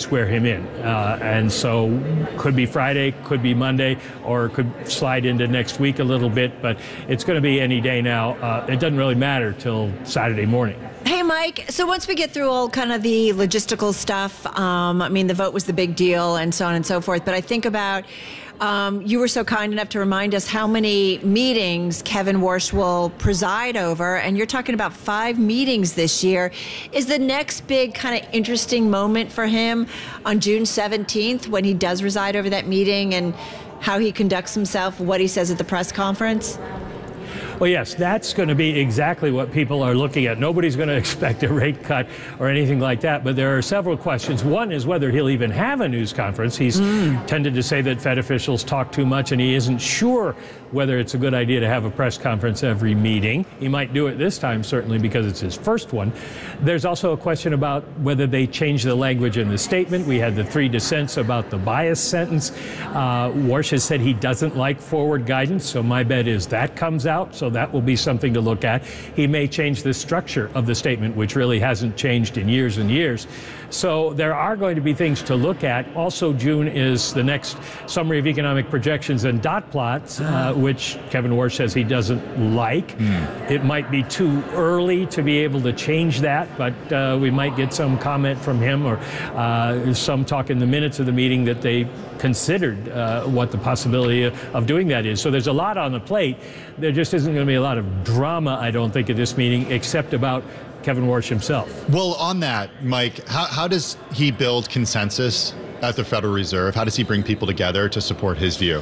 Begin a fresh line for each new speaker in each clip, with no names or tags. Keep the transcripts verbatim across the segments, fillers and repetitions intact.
swear him in. Uh, and so could be Friday, could be Monday, or could slide into next week a little bit, but it's going to be any day now. Uh, it doesn't really matter till Saturday morning.
Hey, Mike, so once we get through all kind of the logistical stuff, um, I mean, the vote was the big deal and so on and so forth, but I think about, um, you were so kind enough to remind us how many meetings Kevin Warsh will preside over, and you're talking about five meetings this year. Is the next big kind of interesting moment for him on June seventeenth when he does reside over that meeting and how he conducts himself, what he says at the press conference?
Well, yes, that's going to be exactly what people are looking at. Nobody's going to expect a rate cut or anything like that, but there are several questions. One is whether he'll even have a news conference. He's mm. tended to say that Fed officials talk too much, and he isn't sure whether it's a good idea to have a press conference every meeting. He might do it this time, certainly, because it's his first one. There's also a question about whether they change the language in the statement. We had the three dissents about the bias sentence. Uh, Warsh has said he doesn't like forward guidance, so my bet is that comes out, so that will be something to look at. He may change the structure of the statement, which really hasn't changed in years and years. So there are going to be things to look at. Also, June is the next summary of economic projections and dot plots, uh, which Kevin Warsh says he doesn't like. Mm. It might be too early to be able to change that, but uh, we might get some comment from him or uh, some talk in the minutes of the meeting that they considered uh, what the possibility of doing that is. So there's a lot on the plate. There just isn't going to be a lot of drama, I don't think, at this meeting, except about Kevin Warsh himself.
Well, on that, Mike, how, how does he build consensus at the Federal Reserve? How does he bring people together to support his view?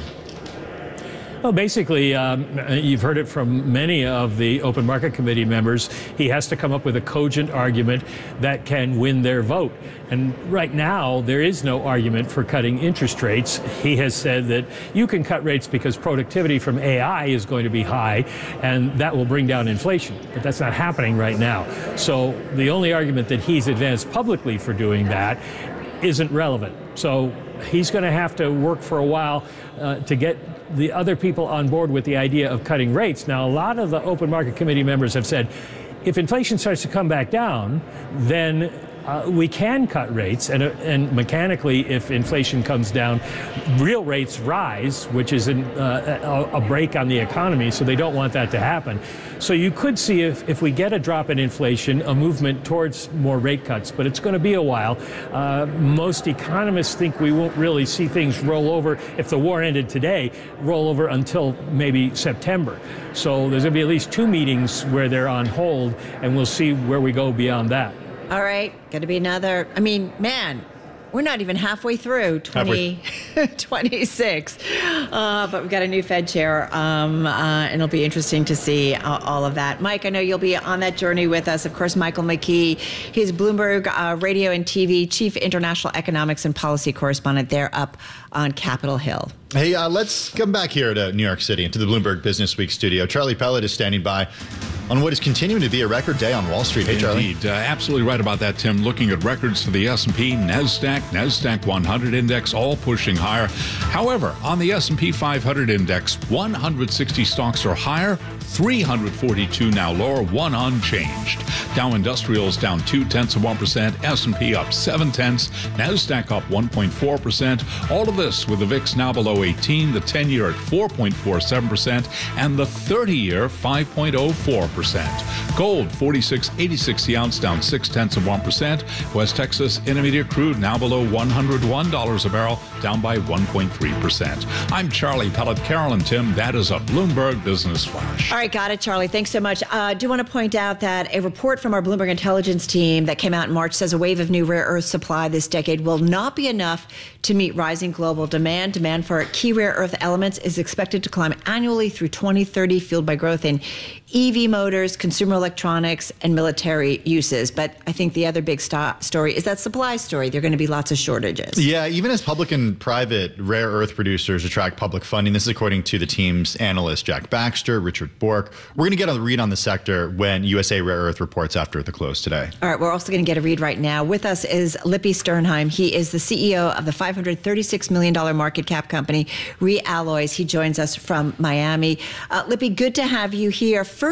Well, basically, um, you've heard it from many of the Open Market Committee members. He has to come up with a cogent argument that can win their vote. And right now, there is no argument for cutting interest rates. He has said that you can cut rates because productivity from A I is going to be high, and that will bring down inflation. But that's not happening right now. So the only argument that he's advanced publicly for doing that isn't relevant. So he's going to have to work for a while uh, to get the other people on board with the idea of cutting rates. Now, a lot of the Open Market Committee members have said, if inflation starts to come back down, then Uh, we can cut rates, and, uh, and mechanically, if inflation comes down, real rates rise, which is an, uh, a, a break on the economy, so they don't want that to happen. So you could see, if, if we get a drop in inflation, a movement towards more rate cuts, but it's going to be a while. Uh, most economists think we won't really see things roll over, if the war ended today, roll over until maybe September. So there's going to be at least two meetings where they're on hold, and we'll see where we go beyond that.
All right, got to be another. I mean, man, we're not even halfway through twenty twenty-six, uh, but we've got a new Fed chair, um, uh, and it'll be interesting to see uh, all of that. Mike, I know you'll be on that journey with us. Of course, Michael McKee, he's Bloomberg uh, Radio and T V Chief International Economics and Policy Correspondent there up on Capitol Hill.
Hey, uh, let's come back here to New York City, into the Bloomberg Business Week studio. Charlie Pellet is standing by on what is continuing to be a record day on Wall Street. Hey, Charlie.
Indeed. Uh, absolutely right about that, Tim. Looking at records for the S and P, NASDAQ, NASDAQ one hundred index, all pushing higher. However, on the S and P five hundred index, one hundred sixty stocks are higher, three hundred forty-two now lower, one unchanged. Dow Industrials down two-tenths of one percent, S and P up seven-tenths, NASDAQ up one point four percent. All of this with the V I X now below eighteen, the ten-year at four point four seven percent, and the thirty-year five point oh four percent. Gold, forty-six eighty-six the ounce, down six-tenths of one percent. West Texas Intermediate crude now below one hundred one dollars a barrel, down by one point three percent. I'm Charlie Pellet. Carol and Tim, that is a Bloomberg Business Flash.
All right, got it, Charlie. Thanks so much. I uh, do want to point out that a report from our Bloomberg Intelligence team that came out in March says a wave of new rare earth supply this decade will not be enough to meet rising global demand. Demand for key rare earth elements is expected to climb annually through twenty thirty, fueled by growth in E V motors, consumer electronics, and military uses. But I think the other big st- story is that supply story. There are going to be lots of shortages.
Yeah, even as public and private rare earth producers attract public funding, this is according to the team's analyst, Jack Baxter, Richard Bork. We're going to get a read on the sector when U S A Rare Earth reports after the close today.
All right, we're also going to get a read right now. With us is Lippy Sternheim. He is the C E O of the five hundred thirty-six million dollars market cap company, Realloys. He joins us from Miami. Uh, Lippy, good to have you here. First up,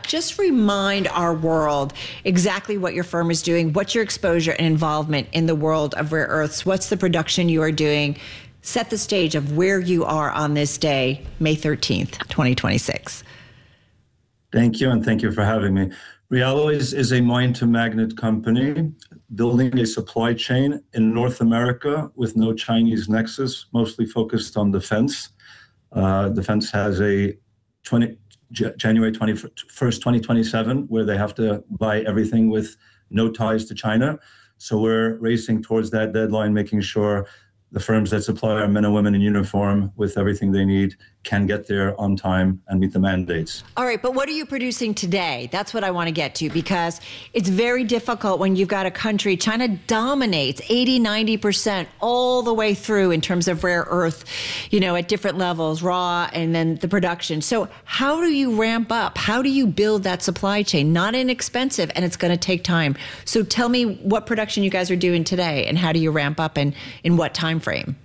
just remind our world exactly what your firm is doing, what's your exposure and involvement in the world of rare earths, what's the production you are doing. Set the stage of where you are on this day, May thirteenth, twenty twenty-six.
Thank you, and thank you for having me. Realloys is a mine-to-magnet company building a supply chain in North America with no Chinese nexus, mostly focused on defense. Uh, defense has a twenty, January twenty-first, twenty twenty-seven, where they have to buy everything with no ties to China. So we're racing towards that deadline, making sure the firms that supply our men and women in uniform with everything they need can get there on time and meet the mandates.
All right, but what are you producing today? That's what I want to get to, because it's very difficult when you've got a country, China dominates eighty, ninety percent all the way through in terms of rare earth, you know, at different levels, raw, and then the production. So how do you ramp up? How do you build that supply chain? Not inexpensive, and it's going to take time. So tell me what production you guys are doing today, and how do you ramp up, and in what time frame?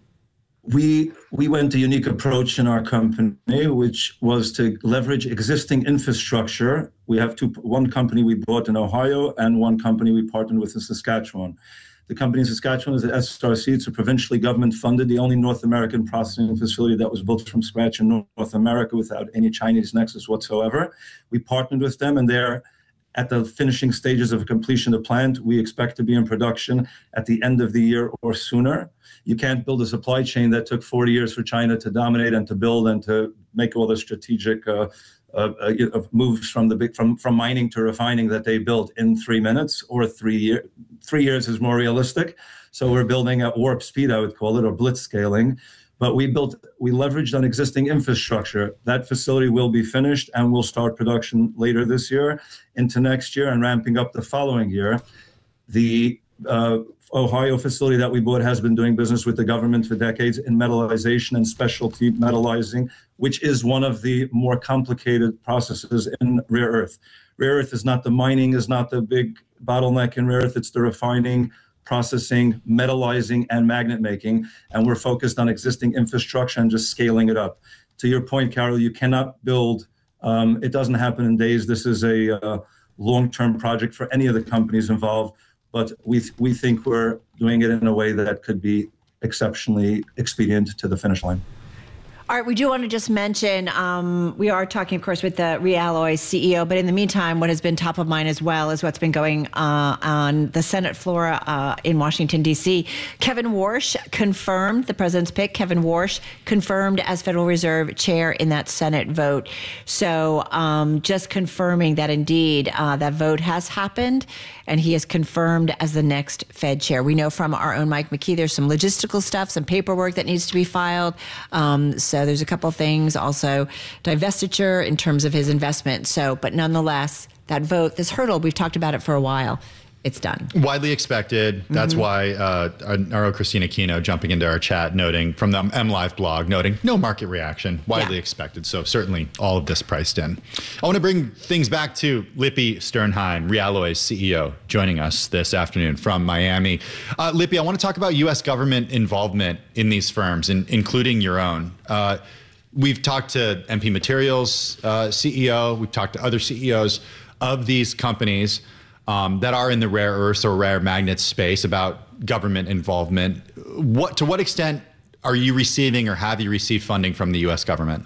We we went a unique approach in our company, which was to leverage existing infrastructure. We have two, one company we bought in Ohio and one company we partnered with in Saskatchewan. The company in Saskatchewan is the S R C. It's a provincially government funded, the only North American processing facility that was built from scratch in North America without any Chinese nexus whatsoever. We partnered with them, and they're at the finishing stages of completion of the plant. We expect to be in production at the end of the year or sooner. You can't build a supply chain that took forty years for China to dominate and to build and to make all the strategic uh, uh, uh, moves from the big, from from mining to refining that they built in three minutes or three years. Three years is more realistic. So we're building at warp speed, I would call it, or blitz scaling. But we built, we leveraged on existing infrastructure. That facility will be finished and we'll start production later this year into next year and ramping up the following year. The uh, Ohio facility that we bought has been doing business with the government for decades in metallization and specialty metallizing, which is one of the more complicated processes in rare earth. Rare earth is not the mining, is not the big bottleneck in rare earth, it's the refining, processing, metallizing, and magnet making. And we're focused on existing infrastructure and just scaling it up. To your point, Carol, you cannot build, um, it doesn't happen in days. This is a uh, long-term project for any of the companies involved, but we, th- we think we're doing it in a way that could be exceptionally expedient to the finish line.
All right, we do want to just mention, um, we are talking, of course, with the Realloy C E O, but in the meantime, what has been top of mind as well is what's been going uh, on the Senate floor uh, in Washington, D C. Kevin Warsh confirmed, the president's pick, Kevin Warsh confirmed as Federal Reserve Chair in that Senate vote. So um, just confirming that indeed uh, that vote has happened, and he is confirmed as the next Fed Chair. We know from our own Mike McKee, there's some logistical stuff, some paperwork that needs to be filed. Um, so there's a couple of things, also divestiture in terms of his investment. So, but nonetheless, that vote, this hurdle, we've talked about it for a while. It's done.
Widely expected. That's mm-hmm. why uh, our, our Christina Kino jumping into our chat, noting from the MLive blog, noting no market reaction, widely yeah. expected. So certainly all of this priced in. I want to bring things back to Lippi Sternheim, Realloy's C E O, joining us this afternoon from Miami. Uh, Lippi, I want to talk about U S government involvement in these firms, in, including your own. Uh, we've talked to M P Materials uh, C E O. We've talked to other C E Os of these companies Um, that are in the rare earths or rare magnets space about government involvement. What, to what extent are you receiving or have you received funding from the U S government?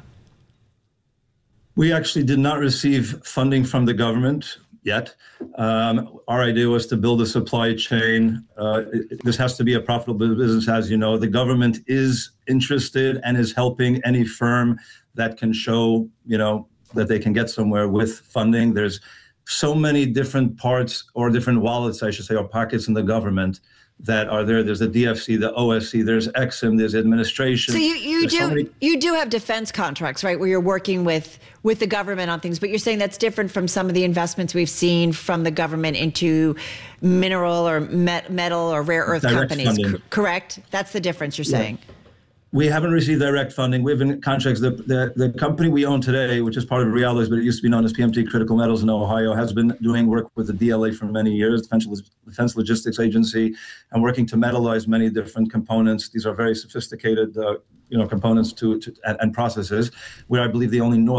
We actually did not receive funding from the government yet. Um, our idea was to build a supply chain. Uh, it, this has to be a profitable business, as you know. The government is interested and is helping any firm that can show, you know, that they can get somewhere with funding. There's so many different parts or different wallets, I should say, or pockets in the government that are there. There's the D F C, the O S C, there's Exim, there's administration.
So you, you do
so many-
you do have defense contracts, right, where you're working with, with the government on things, but you're saying that's different from some of the investments we've seen from the government into mineral or met, metal or rare earth
Direct
companies,
funding.
C- correct? That's the difference you're
Yeah.
saying.
We haven't received direct funding. We have in contracts. The, the, the company we own today, which is part of Realloys, but it used to be known as P M T Critical Metals in Ohio, has been doing work with the D L A for many years, Defense, Defense Logistics Agency, and working to metallize many different components. These are very sophisticated, uh, you know, components to, to and, and processes. We're, I believe, the only North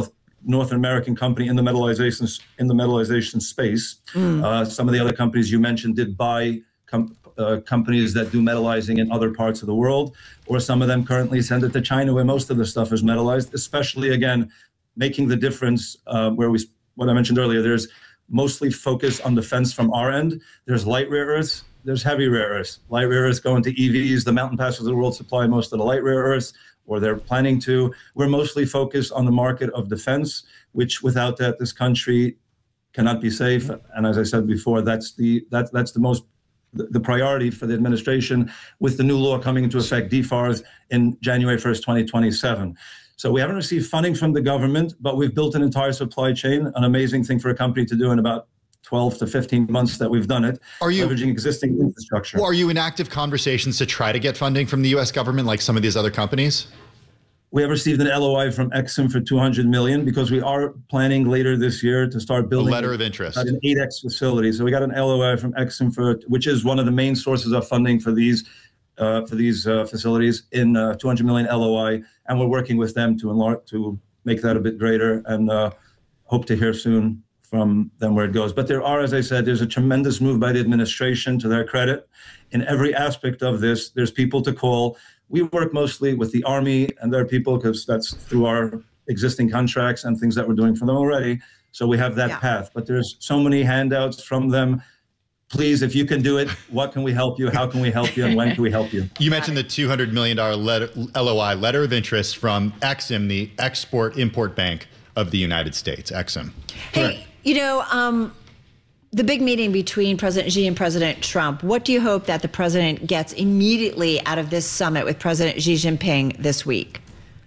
North American company in the metallization in the metallization space. Mm. Uh, some of the other companies you mentioned did buy com- uh, companies that do metallizing in other parts of the world, or some of them currently send it to China, where most of the stuff is metallized. Especially again, making the difference uh, where we what I mentioned earlier. There's mostly focus on defense from our end. There's light rare earths. There's heavy rare earths. Light rare earths go into E Vs. The Mountain Passes of the world supply most of the light rare earths, or they're planning to. We're mostly focused on the market of defense, which without that, this country cannot be safe. And as I said before, that's the that, that's the most the, the priority for the administration, with the new law coming into effect, D FARS, in January first, twenty twenty-seven. So we haven't received funding from the government, but we've built an entire supply chain, an amazing thing for a company to do in about twelve to fifteen months that we've done it,
are you,
leveraging existing infrastructure.
Well, are you in active conversations to try to get funding from the U S government like some of these other companies?
We have received an L O I from Exim for two hundred million dollars because we are planning later this year to start building
a letter of interest,
an eight X facility. So we got an L O I from Exim for, which is one of the main sources of funding for these uh, for these uh, facilities, in uh, two hundred million L O I, and we're working with them to enlarge, to make that a bit greater, and uh, hope to hear soon from them where it goes. But there are, as I said, there's a tremendous move by the administration, to their credit. In every aspect of this, there's people to call. We work mostly with the Army and their people, because that's through our existing contracts and things that we're doing for them already. So we have that yeah. path. But there's so many handouts from them. Please, if you can do it, what can we help you? How can we help you? And when can we help you?
You mentioned the two hundred million dollars letter, L O I, letter of interest from Exim, the Export-Import Bank of the United States, Exim.
Hey, right. you know, um, the big meeting between President Xi and President Trump, what do you hope that the president gets immediately out of this summit with President Xi Jinping this week?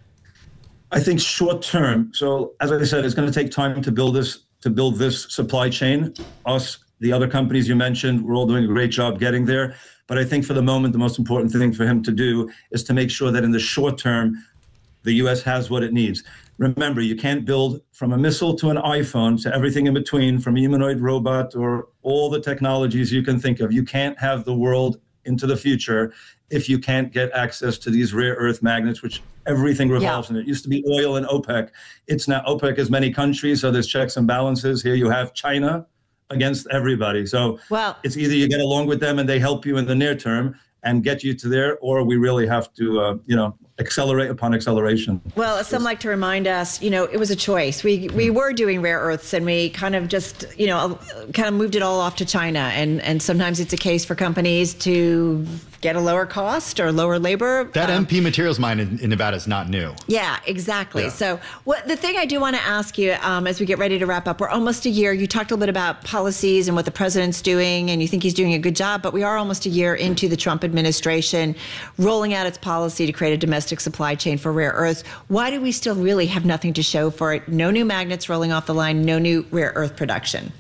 I think short term. So as I said, it's going to take time to build this, to build this supply chain. Us, the other companies you mentioned, we're all doing a great job getting there. But I think for the moment, the most important thing for him to do is to make sure that in the short term, the U S has what it needs. Remember, you can't build from a missile to an iPhone to everything in between, from a humanoid robot or all the technologies you can think of. You can't have the world into the future if you can't get access to these rare earth magnets, which everything revolves yeah. in. It used to be oil and OPEC. It's now OPEC has many countries, so there's checks and balances. Here you have China against everybody. So
well,
it's either you get along with them and they help you in the near term and get you to there, or we really have to, uh, you know, accelerate upon acceleration.
Well, as some like to remind us, you know, it was a choice. We we were doing rare earths, and we kind of just, you know, kind of moved it all off to China. And, and sometimes it's a case for companies to get a lower cost or lower labor.
That
um,
M P Materials mine in, in Nevada is not new.
Yeah, exactly.
Yeah.
So what the thing I do want to ask you um, as we get ready to wrap up, we're almost a year. You talked a little bit about policies and what the president's doing, and you think he's doing a good job, but we are almost a year into the Trump administration rolling out its policy to create a domestic supply chain for rare earths. Why do we still really have nothing to show for it? No new magnets rolling off the line, no new rare earth production.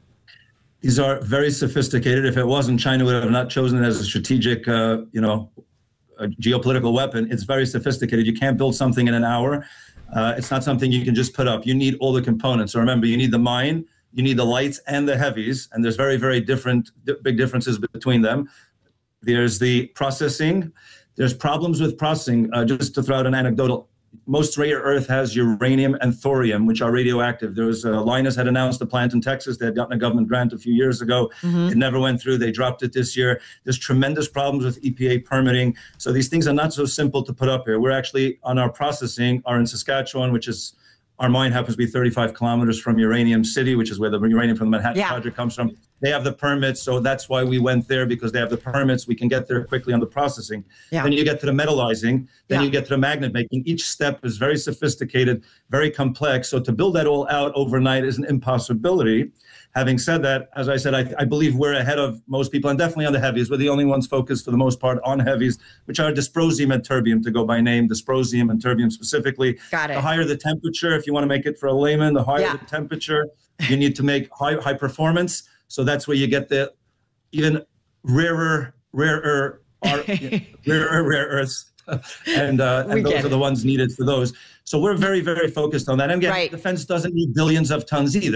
These are very sophisticated. If it wasn't, China would have not chosen it as a strategic, uh, you know, a geopolitical weapon. It's very sophisticated. You can't build something in an hour. Uh, it's not something you can just put up. You need all the components. So remember, you need the mine, you need the lights and the heavies, and there's very, very different, big differences between them. There's the processing. There's problems with processing. Uh, just to throw out an anecdotal, most rare earth has uranium and thorium, which are radioactive. There was, uh, Lynas had announced a plant in Texas. They had gotten a government grant a few years ago. Mm-hmm. It never went through. They dropped it this year. There's tremendous problems with E P A permitting. So these things are not so simple to put up here. We're actually, on our processing, are in Saskatchewan, which is, our mine happens to be thirty-five kilometers from Uranium City, which is where the uranium from the Manhattan yeah. Project comes from. They have the permits, so that's why we went there, because they have the permits. We can get there quickly on the processing. Yeah. Then you get to the metallizing, then yeah. you get to the magnet making. Each step is very sophisticated, very complex. So to build that all out overnight is an impossibility. Having said that, as I said, I, I believe we're ahead of most people, and definitely on the heavies. We're the only ones focused for the most part on heavies, which are dysprosium and terbium, to go by name, dysprosium and terbium specifically.
Got it.
The higher the temperature, if you want to make it for a layman, the higher yeah. the temperature, you need to make high, high performance. So that's where you get the even rarer, rarer, are, rarer rare earths. and uh, and those are the ones needed for those. So we're very, very focused on that. And again, right. defense doesn't need billions of tons either.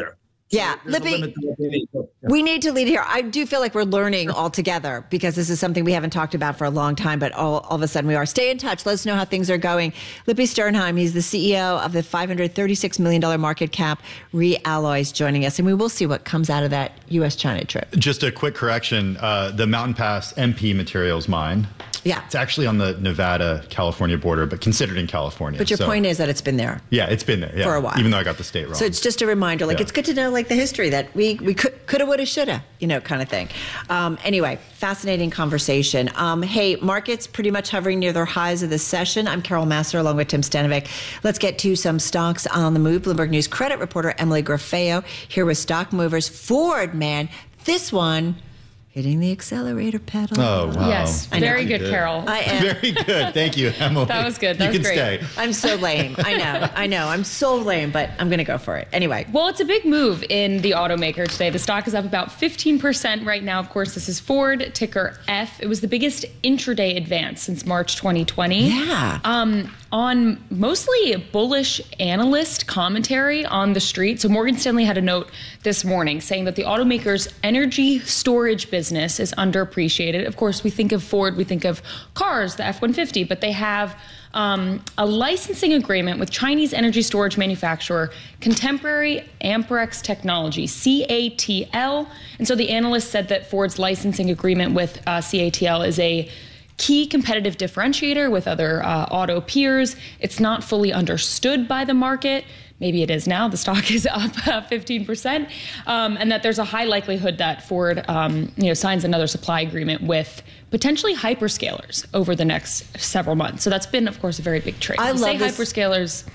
Yeah,
There's a
Lippy,
limit to what we need. Yeah.
we need to lead here. I do feel like we're learning all together because this is something we haven't talked about for a long time, but all, all of a sudden we are. Stay in touch. Let us know how things are going. Lippy Sternheim, he's the C E O of the five hundred thirty-six million dollars market cap Realloys, joining us. And we will see what comes out of that U S China trip.
Just a quick correction. Uh, the Mountain Pass M P Materials mine.
Yeah.
It's actually on the Nevada-California border, but considered in California.
But your
so,
point is that it's been there.
Yeah, it's been there yeah,
for a while.
Even though I got the state wrong.
So it's just a reminder, like
Yeah.
it's good to know like the history that we, we could, coulda, woulda, shoulda, you know, kind of thing. Um, anyway, fascinating conversation. Um, hey, markets pretty much hovering near their highs of this session. I'm Carol Massar along with Tim Stanovic. Let's get to some stocks on the move. Bloomberg News credit reporter Emily Grafeo here with Stock Movers. Ford, man, this one hitting the accelerator pedal.
Oh, wow.
Yes,
I know.
very good,
Good.
Carol.
I am.
Very good. Thank you, Emily.
That was good. That
you
was
can
great.
stay.
I'm so lame. I know. I know. I'm so lame, but I'm going to go for it. Anyway.
Well, it's a big move in the automaker today. The stock is up about fifteen percent right now. Of course, this is Ford, ticker F. It was the biggest intraday advance since March twenty twenty.
Yeah.
Um, on mostly bullish analyst commentary on the street. So Morgan Stanley had a note this morning saying that the automaker's energy storage business is underappreciated. Of course, we think of Ford, we think of cars, the F one fifty, but they have um, a licensing agreement with Chinese energy storage manufacturer Contemporary Amperex Technology, C A T L. And so the analyst said that Ford's licensing agreement with uh, C A T L is a key competitive differentiator with other uh, auto peers. It's not fully understood by the market. Maybe it is now. The stock is up uh, fifteen percent, um, and that there's a high likelihood that Ford, um, you know, signs another supply agreement with potentially hyperscalers over the next several months. So that's been, of course, a very big trade.
I
You
love
say
this.
hyperscalers.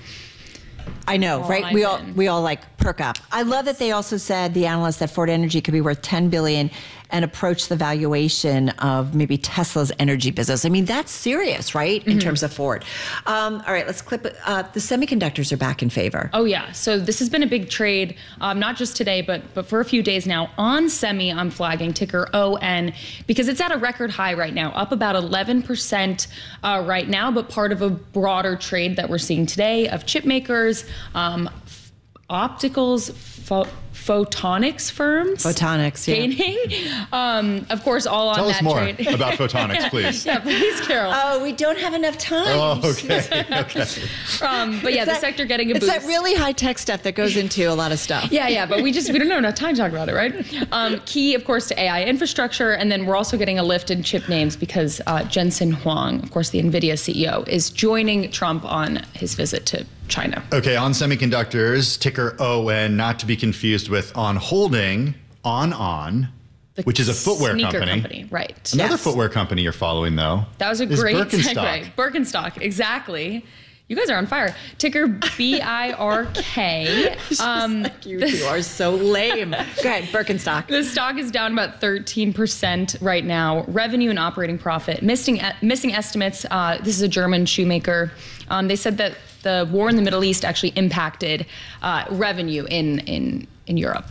I know,
All
right? We
eyes
all
in.
we all like perk up. I love that they also said, the analysts, that Ford Energy could be worth ten billion dollars and approach the valuation of maybe Tesla's energy business. I mean, that's serious, right? In
Mm-hmm.
terms of Ford. Um, all right, let's clip it. Uh, the semiconductors are back in favor.
Oh yeah, so this has been a big trade, um, not just today, but but for a few days now. On Semi, I'm flagging ticker O N because it's at a record high right now, up about eleven percent uh, right now, but part of a broader trade that we're seeing today of chip makers, um, f- opticals, pho- photonics firms.
Photonics, yeah.
Gaining. Um, of course, all on
Tell
that
us more
trade.
about photonics, please.
Yeah, please, Carol.
Oh, we don't have enough time.
Oh, okay. okay.
Um, but yeah,
It's
the
that-
sector getting a
It's
boost.
that really high-tech stuff that goes into a lot of stuff.
Yeah, yeah, but we just we don't have enough time to talk about it, right? Um, key, of course, to A I infrastructure, and then we're also getting a lift in chip names because uh, Jensen Huang, of course, the NVIDIA C E O, is joining Trump on his visit to China.
Okay, on semiconductors, ticker O N, not to be confused with On Holding, On On,
The
which is a footwear
sneaker
company.
company, right?
Another
Yes.
footwear company you're following, though.
That was a
is
great
Birkenstock.
segue. Birkenstock, exactly. You guys are on fire. Ticker B I R K. Um,
You two are so lame. Go ahead, Birkenstock.
The stock is down about thirteen percent right now. Revenue and operating profit missing missing estimates. Uh, this is a German shoemaker. Um, they said that the war in the Middle East actually impacted uh, revenue in in in Europe.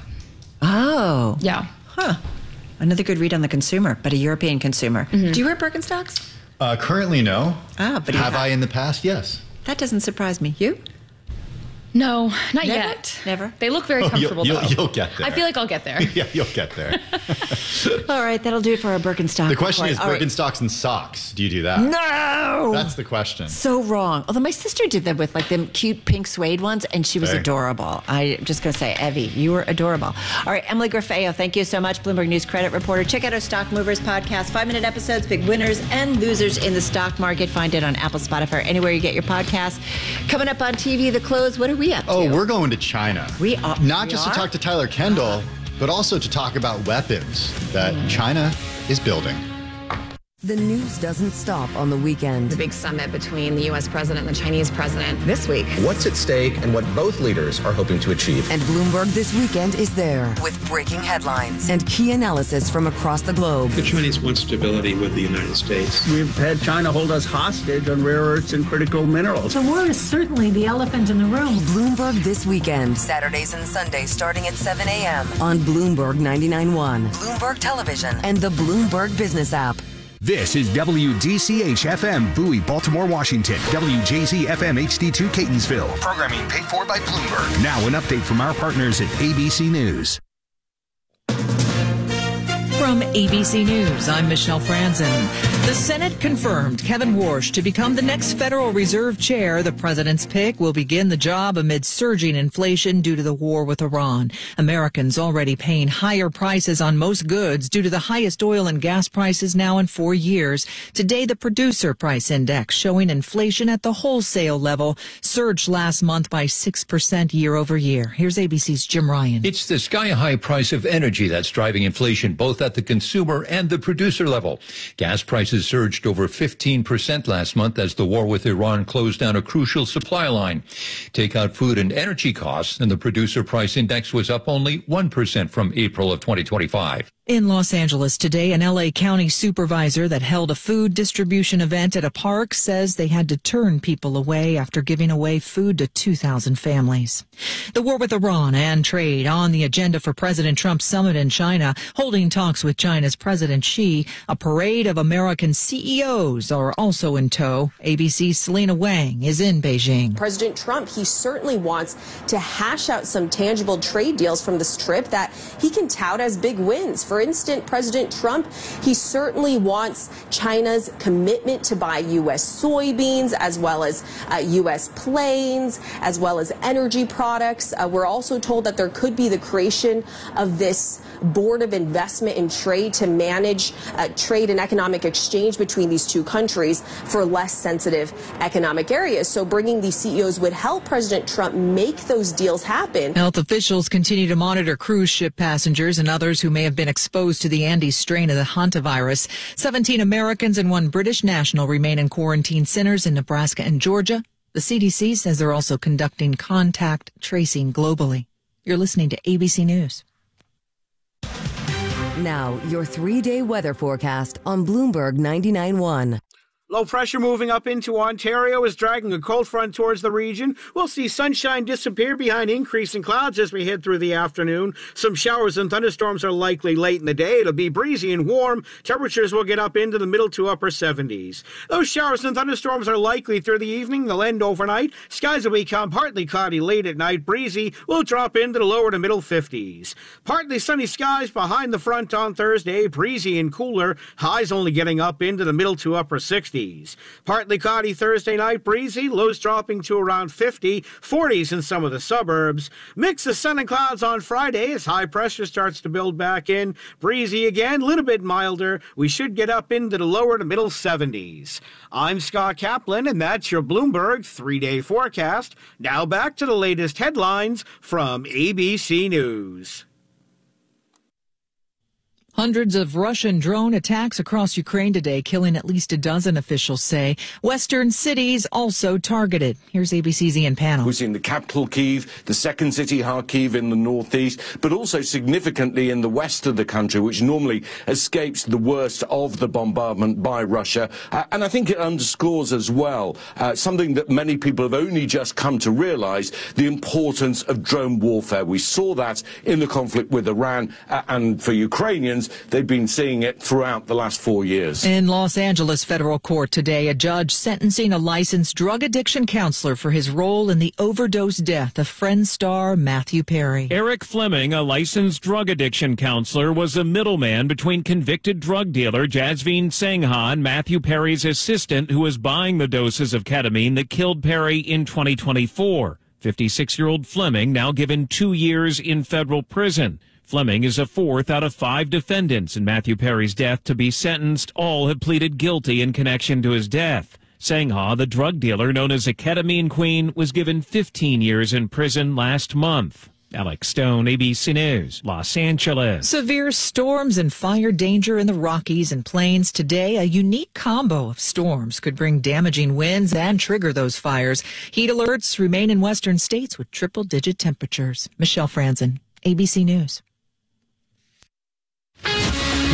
Oh.
Yeah.
Huh. Another good read on the consumer, but a European consumer.
Mm-hmm.
Do you wear Birkenstocks?
Uh, currently, no.
Ah, but you
have
have.
I in the past? Yes.
That doesn't surprise me. You?
No, not
Never?
yet.
Never?
They look very
Oh, you'll-
comfortable.
you'll-
though.
you'll get there.
I feel like I'll get there.
Yeah, you'll get there.
All right, that'll do it for our Birkenstock.
The question
report.
is
All right.
Birkenstocks and socks. Do you do that?
No!
That's the question.
So wrong. Although my sister did them with like them cute pink suede ones, and she was
Hey.
adorable. I'm just going to say, Evie, you were adorable. All right, Emily Grafeo, thank you so much. Bloomberg News credit reporter. Check out our Stock Movers podcast, five-minute episodes, big winners and losers in the stock market. Find it on Apple, Spotify, anywhere you get your podcasts. Coming up on T V, The Close. What are we up to?
Oh, we're going to China.
We are-
Not
we
just
are?
to talk to Tyler Kendall, but also to talk about weapons that China is building.
The news doesn't stop on the weekend.
The big summit between the U S president and the Chinese president this week.
What's at stake and what both leaders are hoping to achieve.
And Bloomberg This Weekend is there with breaking headlines and key analysis from across the globe.
The Chinese want stability with the United States.
We've had China hold us hostage on rare earths and critical minerals.
The war is certainly the elephant in the room.
Bloomberg This Weekend, Saturdays and Sundays starting at seven a.m. on Bloomberg ninety-nine point one, Bloomberg Television, and the Bloomberg Business app.
This is W D C H F M, Bowie, Baltimore, Washington. W J Z F M H D two, Catonsville. Programming paid for by Bloomberg. Now an update from our partners at A B C News.
From A B C News, I'm Michelle Franzen. The Senate confirmed Kevin Warsh to become the next Federal Reserve Chair. The president's pick will begin the job amid surging inflation due to the war with Iran. Americans already paying higher prices on most goods due to the highest oil and gas prices now in four years. Today, the Producer Price Index showing inflation at the wholesale level surged last month by six percent year over year. Here's A B C's Jim Ryan.
It's the sky-high price of energy that's driving inflation both at the consumer and the producer level. Gas prices surged over fifteen percent last month as the war with Iran closed down a crucial supply line. Take out food and energy costs, and the Producer Price Index was up only one percent from April of twenty twenty-five.
In Los Angeles today, an L A County supervisor that held a food distribution event at a park says they had to turn people away after giving away food to two thousand families. The war with Iran and trade on the agenda for President Trump's summit in China, holding talks with China's President Xi. A parade of American C E Os are also in tow. A B C's Selena Wang is in Beijing.
President Trump, he certainly wants to hash out some tangible trade deals from this trip that he can tout as big wins. For instance, President Trump, he certainly wants China's commitment to buy U S soybeans, as well as uh, U S planes, as well as energy products. Uh, we're also told that there could be the creation of this Board of Investment and Trade to manage uh, trade and economic exchange between these two countries for less sensitive economic areas. So bringing these C E Os would help President Trump make those deals happen.
Health officials continue to monitor cruise ship passengers and others who may have been exposed to the Andes strain of the hantavirus. seventeen Americans and one British national remain in quarantine centers in Nebraska and Georgia. The C D C says they're also conducting contact tracing globally. You're listening to A B C News.
Now, your three-day weather forecast on Bloomberg ninety-nine point one.
Low pressure moving up into Ontario is dragging a cold front towards the region. We'll see sunshine disappear behind increasing clouds as we head through the afternoon. Some showers and thunderstorms are likely late in the day. It'll be breezy and warm. Temperatures will get up into the middle to upper seventies. Those showers and thunderstorms are likely through the evening. They'll end overnight. Skies will become partly cloudy late at night. Breezy will drop into the lower to middle fifties. Partly sunny skies behind the front on Thursday. Breezy and cooler. Highs only getting up into the middle to upper sixties. Partly cloudy Thursday night, breezy, lows dropping to around fifty, forties in some of the suburbs. Mix of sun and clouds on Friday as high pressure starts to build back in. Breezy again, a little bit milder. We should get up into the lower to middle seventies. I'm Scott Kaplan, and that's your Bloomberg three-day forecast. Now back to the latest headlines from A B C News.
Hundreds of Russian drone attacks across Ukraine today, killing at least a dozen, officials say. Western cities also targeted. Here's A B C's Ian Pannell.
We've seen the capital, Kyiv, the second city, Kharkiv, in the northeast, but also significantly in the west of the country, which normally escapes the worst of the bombardment by Russia. Uh, and I think it underscores as well uh, something that many people have only just come to realize, the importance of drone warfare. We saw that in the conflict with Iran, uh, and for Ukrainians, they've been seeing it throughout the last four years.
In Los Angeles federal court today, a judge sentencing a licensed drug addiction counselor for his role in the overdose death of Friends star Matthew Perry.
Eric Fleming, a licensed drug addiction counselor, was a middleman between convicted drug dealer Jasveen Sangha and Matthew Perry's assistant, who was buying the doses of ketamine that killed Perry in twenty twenty-four. fifty-six-year-old Fleming now given two years in federal prison. Fleming is a fourth out of five defendants in Matthew Perry's death to be sentenced. All have pleaded guilty in connection to his death. Sangha, the drug dealer known as a ketamine queen, was given fifteen years in prison last month. Alex Stone, A B C News, Los Angeles.
Severe storms and fire danger in the Rockies and Plains today. A unique combo of storms could bring damaging winds and trigger those fires. Heat alerts remain in western states with triple-digit temperatures. Michelle Franzen, A B C News.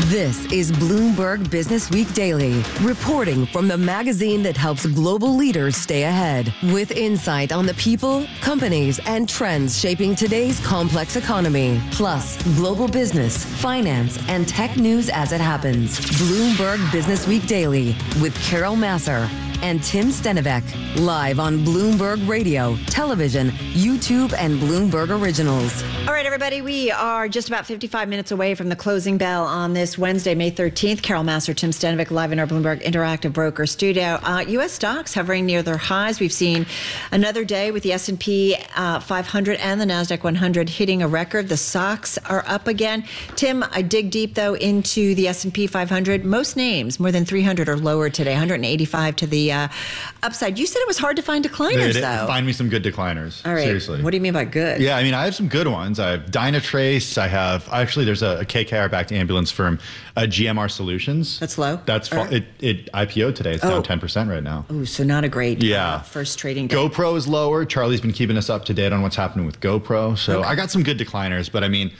This is Bloomberg Business Week Daily, reporting from the magazine that helps global leaders stay ahead, with insight on the people, companies, and trends shaping today's complex economy, plus global business, finance, and tech news as it happens. Bloomberg Business Week Daily with Carol Massar and Tim Stenivek, live on Bloomberg Radio, television, YouTube, and Bloomberg Originals.
All right, everybody, we are just about fifty-five minutes away from the closing bell on this Wednesday, May thirteenth. Carol Massar, Tim Stenivek, live in our Bloomberg Interactive Broker studio. Uh, U S stocks hovering near their highs. We've seen another day with the S and P uh, five hundred and the NASDAQ one hundred hitting a record. The stocks are up again. Tim, I dig deep, though, into the S and P five hundred. Most names, more than three hundred, are lower today, one hundred eighty-five to the uh, upside. You said it was hard to find decliners,
Dude,
though.
Find me some good decliners.
All right.
Seriously.
What do you mean by good?
Yeah, I mean, I have some good ones. I have Dynatrace. I have, actually, there's a, a K K R-backed ambulance firm, uh, G M R Solutions.
That's low?
That's
Or-
it, it I P O'd today. It's
Oh.
down ten percent right now.
Ooh, so not a great
Yeah.
uh, first trading day.
GoPro is lower. Charlie's been keeping us up to date on what's happening with GoPro. So
Okay.
I got some good decliners, but I mean,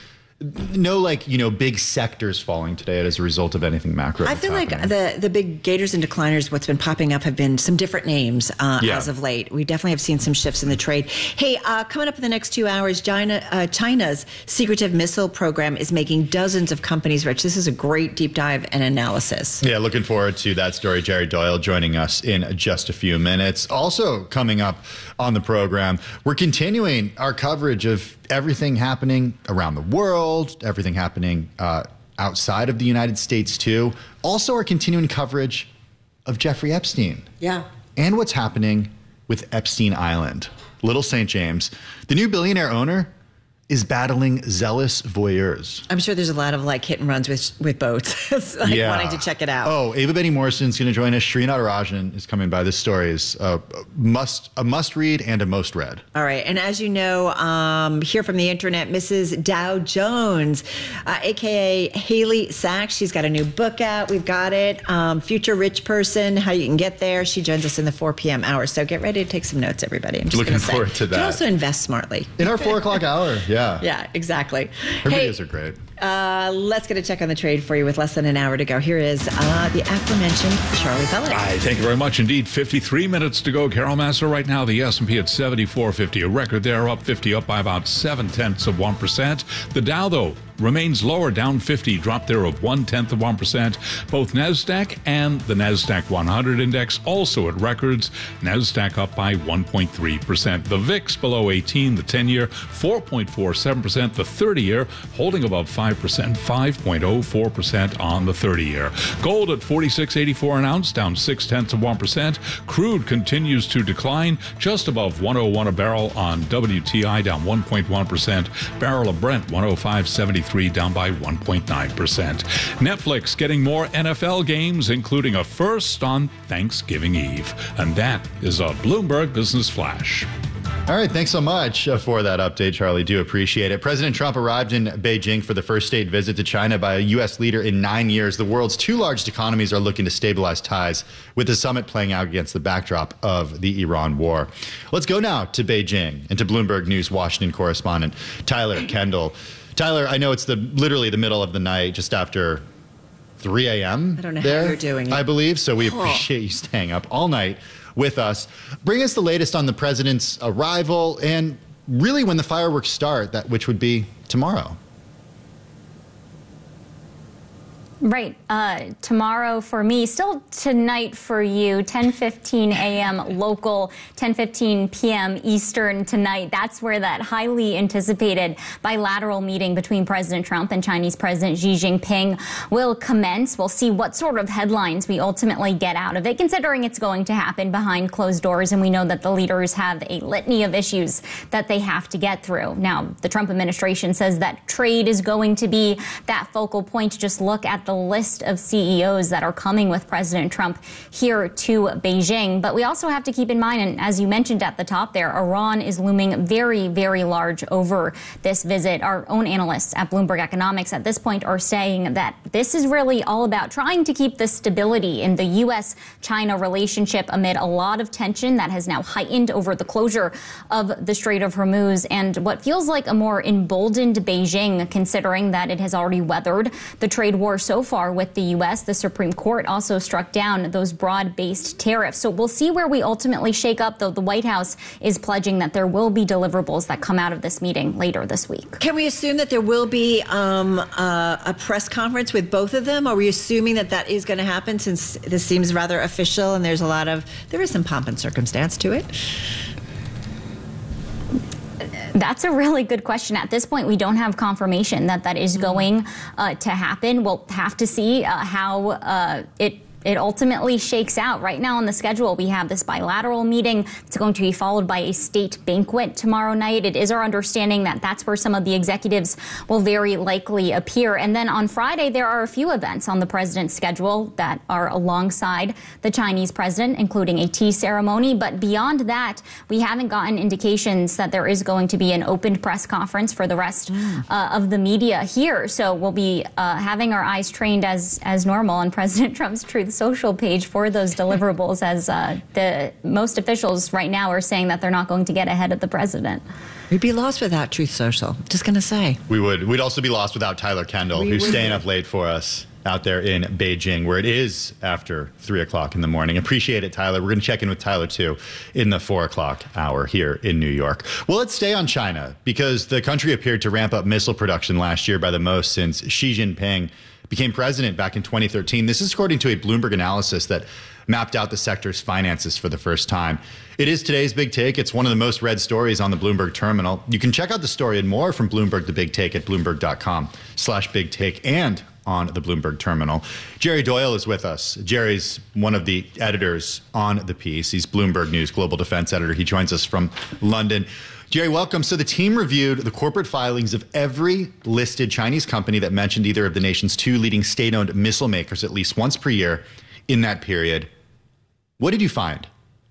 no, like, you know, big sectors falling today as a result of anything macro.
I
that's
feel like
happening.
the, the big gators and decliners, what's been popping up have been some different names uh,
Yeah.
as of late. We definitely have seen some shifts in the trade. Hey, uh, coming up in the next two hours, China, uh, China's secretive missile program is making dozens of companies rich. This is a great deep dive and analysis.
Yeah, looking forward to that story. Jerry Doyle joining us in just a few minutes. Also coming up on the program, we're continuing our coverage of everything happening around the world, everything happening uh, outside of the United States too. Also our continuing coverage of Jeffrey Epstein.
Yeah.
And what's happening with Epstein Island. Little Saint James, the new billionaire owner, is battling zealous voyeurs.
I'm sure there's a lot of like hit and runs with with boats, like
Yeah.
wanting to check it out.
Oh, Ava Betty Morrison's going to join us. Srinath Rajan is coming by. This story is a must, a must read and a most read.
All right. And as you know, um, here from the internet, Missus Dow Jones, uh, a k a. Haley Sachs, she's got a new book out. We've got it. Um, Future Rich Person, How You Can Get There. She joins us in the four p.m. hour. So get ready to take some notes, everybody. I'm just
Looking
gonna say.
forward to
You can
that.
also invest smartly.
In our four o'clock hour. Yeah.
Yeah, exactly.
Her
Hey,
videos are great.
Uh, let's get a check on the trade for you with less than an hour to go. Here is uh, the aforementioned Charlie Pellet.
Hi, thank you very much indeed. fifty-three minutes to go. Carol Massar right now. The S and P at seventy-four fifty. A record there, up fifty, up by about seven tenths of one percent. The Dow, though, remains lower, down fifty, drop there of one tenth of one percent. Both NASDAQ and the NASDAQ one hundred index also at records. NASDAQ up by one point three percent. The V I X below eighteen, the ten-year four point four seven percent. The thirty-year holding above five percent, five point oh four percent on the thirty-year. Gold at forty-six eighty-four an ounce, down six tenths of one percent. Crude continues to decline, just above one oh one a barrel on W T I, down one point one percent. Barrel of Brent one oh five seventy-three, down by one point nine percent. Netflix getting more N F L games, including a first on Thanksgiving Eve. And that is a Bloomberg Business Flash.
All right, thanks so much uh, for that update, Charlie. Do appreciate it. President Trump arrived in Beijing for the first state visit to China by a U S leader in nine years. The world's two largest economies are looking to stabilize ties, with the summit playing out against the backdrop of the Iran war. Let's go now to Beijing and to Bloomberg News Washington correspondent Tyler Kendall. Tyler, I know it's the literally the middle of the night, just after three a.m.
I don't know
there,
how you're doing it.
I believe, so we
Huh.
appreciate you staying up all night with us. Bring us the latest on the president's arrival and really when the fireworks start, that which would be tomorrow.
Right. Uh, tomorrow for me, still tonight for you, ten fifteen a.m. local, ten fifteen p.m. Eastern tonight. That's where that highly anticipated bilateral meeting between President Trump and Chinese President Xi Jinping will commence. We'll see what sort of headlines we ultimately get out of it, considering it's going to happen behind closed doors. And we know that the leaders have a litany of issues that they have to get through. Now, the Trump administration says that trade is going to be that focal point. Just look at the list of C E Os that are coming with President Trump here to Beijing. But we also have to keep in mind, and as you mentioned at the top there, Iran is looming very, very large over this visit. Our own analysts at Bloomberg Economics at this point are saying that this is really all about trying to keep the stability in the U S China relationship amid a lot of tension that has now heightened over the closure of the Strait of Hormuz and what feels like a more emboldened Beijing, considering that it has already weathered the trade war so so far with the U S. The Supreme Court also struck down those broad-based tariffs. So we'll see where we ultimately shake up, though the White House is pledging that there will be deliverables that come out of this meeting later this week.
Can we assume that there will be um, uh, a press conference with both of them? Are we assuming that that is going to happen, since this seems rather official and there's a lot of, there is some pomp and circumstance to it?
That's a really good question. At this point, we don't have confirmation that that is going uh, to happen. We'll have to see uh, how uh, it it ultimately shakes out. Right now on the schedule, we have this bilateral meeting. It's going to be followed by a state banquet tomorrow night. It is our understanding that that's where some of the executives will very likely appear. And then on Friday, there are a few events on the president's schedule that are alongside the Chinese president, including a tea ceremony. But beyond that, we haven't gotten indications that there is going to be an open press conference for the rest mm. uh, of the media here. So we'll be uh, having our eyes trained as, as normal on President Trump's Truth Social page for those deliverables, as uh, the most officials right now are saying that they're not going to get ahead of the president.
We'd be lost without Truth Social. Just going to say.
We would. We'd also be lost without Tyler Kendall, we who's would. staying up late for us out there in Beijing, where it is after three o'clock in the morning. Appreciate it, Tyler. We're going to check in with Tyler, too, in the four o'clock hour here in New York. Well, let's stay on China, because the country appeared to ramp up missile production last year by the most since Xi Jinping became president back in twenty thirteen. This is according to a Bloomberg analysis that mapped out the sector's finances for the first time. It is today's Big Take. It's one of the most read stories on the Bloomberg terminal. You can check out the story and more from Bloomberg The Big Take at bloomberg.com slash big take and on the Bloomberg terminal. Jerry Doyle is with us. Jerry's one of the editors on the piece. He's Bloomberg News Global Defense Editor. He joins us from London. Jerry, welcome. So the team reviewed the corporate filings of every listed Chinese company that mentioned either of the nation's two leading state-owned missile makers at least once per year in that period. What did you find?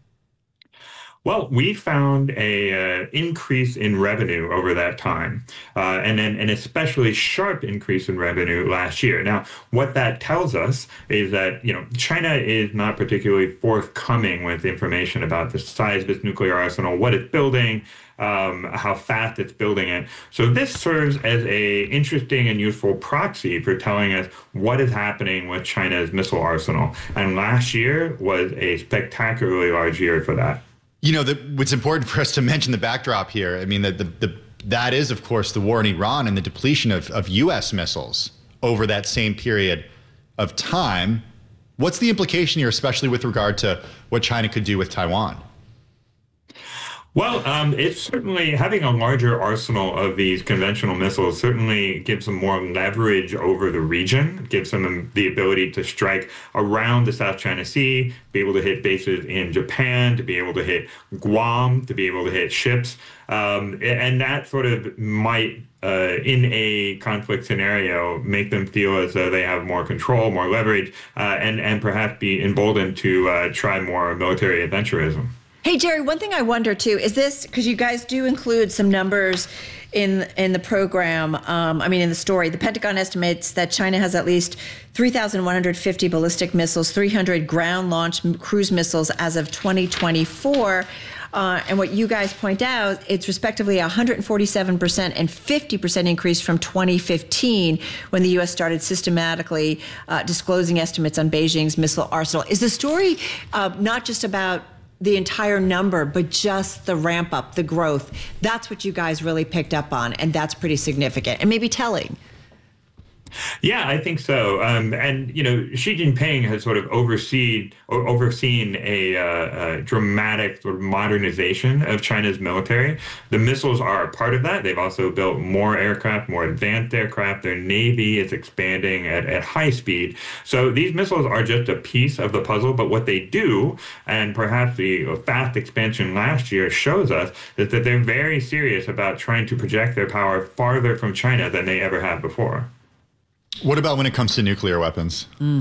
Well, we found a uh, increase in revenue over that time, uh, and then an especially sharp increase in revenue last year. Now, what that tells us is that, you know, China is not particularly forthcoming with information about the size of its nuclear arsenal, what it's building, um, how fast it's building it. So this serves as a interesting and useful proxy for telling us what is happening with China's missile arsenal. And last year was a spectacularly large year for that.
You know, the, it's important for us to mention the backdrop here. I mean, the, the, the, that is, of course, the war in Iran and the depletion of, of U S missiles over that same period of time. What's the implication here, especially with regard to what China could do with Taiwan?
Well, um, it's certainly having a larger arsenal of these conventional missiles certainly gives them more leverage over the region, gives them the ability to strike around the South China Sea, be able to hit bases in Japan, to be able to hit Guam, to be able to hit ships. Um, and that sort of might, uh, in a conflict scenario, make them feel as though they have more control, more leverage, uh, and, and perhaps be emboldened to uh, try more military adventurism.
Hey, Jerry, one thing I wonder, too, is this, because you guys do include some numbers in in the program, um, I mean, in the story. The Pentagon estimates that China has at least three thousand one hundred fifty ballistic missiles, three hundred ground-launched cruise missiles as of twenty twenty-four. Uh, and what you guys point out, it's respectively one hundred forty-seven percent and fifty percent increase from twenty fifteen, when the U S started systematically uh, disclosing estimates on Beijing's missile arsenal. Is the story uh, not just about the entire number, but just the ramp up, the growth? That's what you guys really picked up on, and that's pretty significant and maybe telling.
Yeah, I think so. Um, and, you know, Xi Jinping has sort of overseen, or overseen a, uh, a dramatic sort of modernization of China's military. The missiles are a part of that. They've also built more aircraft, more advanced aircraft. Their Navy is expanding at, at high speed. So these missiles are just a piece of the puzzle. But what they do, and perhaps the fast expansion last year shows us, is that they're very serious about trying to project their power farther from China than they ever have before.
What about when it comes to nuclear weapons?
Mm.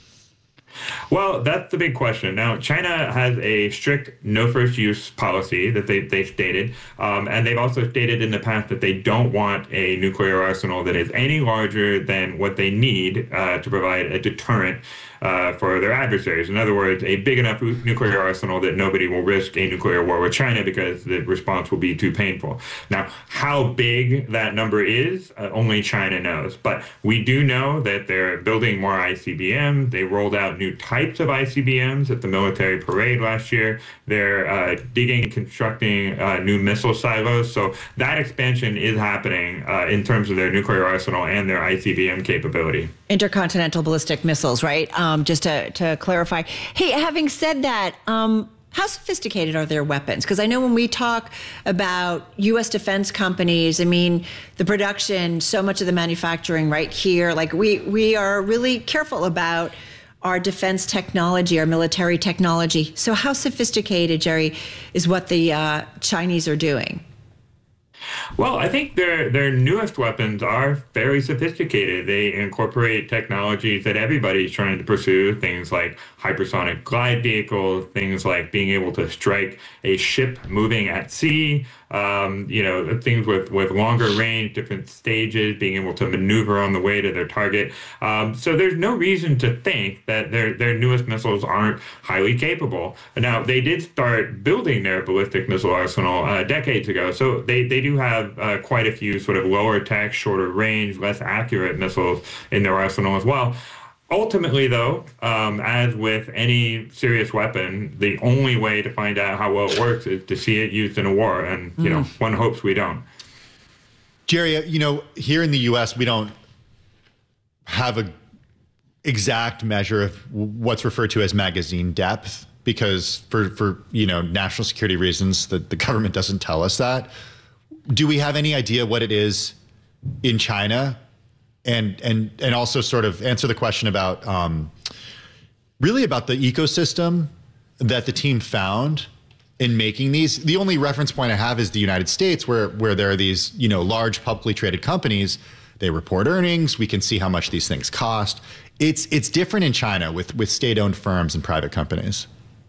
Well, that's the big question. Now, China has a strict no first use policy that they, they've stated. Um, and they've also stated in the past that they don't want a nuclear arsenal that is any larger than what they need uh, to provide a deterrent. uh, for their adversaries. In other words, a big enough nuclear arsenal that nobody will risk a nuclear war with China because the response will be too painful. Now, how big that number is, uh, only China knows. But we do know that they're building more I C B Ms. They rolled out new types of I C B Ms at the military parade last year. They're uh, digging and constructing uh, new missile silos. So that expansion is happening uh, in terms of their nuclear arsenal and their I C B M capability.
Intercontinental ballistic missiles, right? Um, just to, to clarify. Hey, having said that, um, how sophisticated are their weapons? Because I know when we talk about U S defense companies, I mean, the production, so much of the manufacturing right here, like we, we are really careful about our defense technology, our military technology. So how sophisticated, Jerry, is what the uh, Chinese are doing?
Well, I think their their newest weapons are very sophisticated. They incorporate technologies that everybody's trying to pursue, things like hypersonic glide vehicles, things like being able to strike a ship moving at sea, um, you know, things with, with longer range, different stages, being able to maneuver on the way to their target. Um, so there's no reason to think that their, their newest missiles aren't highly capable. Now, they did start building their ballistic missile arsenal uh, decades ago, so they, they do have uh, quite a few sort of lower tech, shorter range, less accurate missiles in their arsenal as well. Ultimately, though, um, as with any serious weapon, the only way to find out how well it works is to see it used in a war. And, you mm. know, one hopes we don't.
Jerry, you know, here in the U S, we don't have a exact measure of what's referred to as magazine depth because for, for you know, national security reasons, the, the government doesn't tell us that. Do we have any idea what it is in China? And and and also sort of answer the question about um, really about the ecosystem that the team found in making these. The only reference point I have is the United States, where where there are these you know large publicly traded companies. They report earnings. We can see how much these things cost. It's it's different in China with with state-owned firms and private companies.